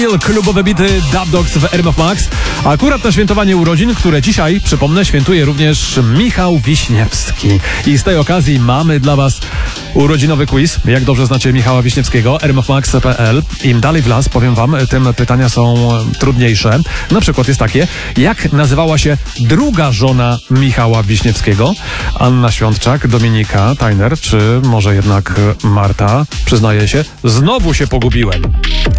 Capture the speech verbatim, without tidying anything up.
Klubowe bity Dub Dogs w R M F Max. Akurat na świętowanie urodzin, które dzisiaj, przypomnę, świętuje również Michał Wiśniewski. I z tej okazji mamy dla Was urodzinowy quiz. Jak dobrze znacie Michała Wiśniewskiego, r m f max kropka p l. Im dalej w las, powiem Wam, tym pytania są trudniejsze. Na przykład jest takie, jak nazywała się druga żona Michała Wiśniewskiego? Anna Świątczak, Dominika Tajner, czy może jednak Marta? Przyznaję się, znowu się pogubiłem.